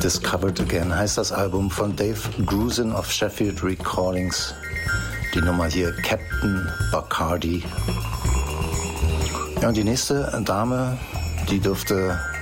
Discovered Again heißt das Album von Dave Grusin of Sheffield Recordings. Die Nummer hier Captain Bacardi. Ja, und die nächste Dame, die dürfte